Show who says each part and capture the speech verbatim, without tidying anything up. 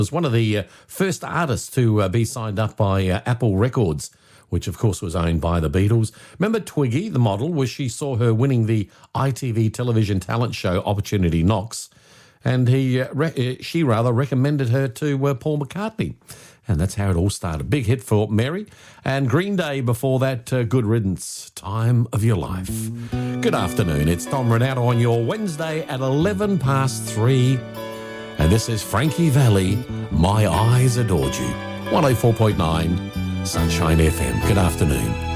Speaker 1: was one of the uh, first artists to uh, be signed up by uh, Apple Records, which of course was owned by the Beatles. Remember Twiggy, the model, where she saw her winning the I T V television talent show Opportunity Knocks, and he, uh, re- uh, she rather recommended her to uh, Paul McCartney. And that's how it all started. Big hit for Mary. And Green Day before that, uh, Good Riddance, Time of Your Life. Good afternoon. It's Tom Renato on your Wednesday at eleven past three. And this is Frankie Valli, My Eyes Adored You. one oh four point nine Sunshine F M. Good afternoon.